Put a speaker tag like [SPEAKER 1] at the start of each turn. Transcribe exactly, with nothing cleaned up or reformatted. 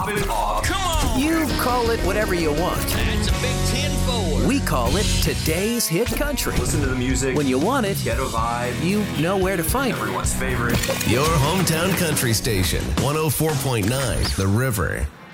[SPEAKER 1] Pop it off.
[SPEAKER 2] Come on!
[SPEAKER 3] You call it whatever you want.
[SPEAKER 2] That's a big ten four.
[SPEAKER 3] We call it today's hit country.
[SPEAKER 1] Listen to the music.
[SPEAKER 3] When you want it,
[SPEAKER 1] Get a vibe.
[SPEAKER 3] you know where to find it.
[SPEAKER 1] Everyone's favorite.
[SPEAKER 4] Your hometown country station, one oh four point nine The River.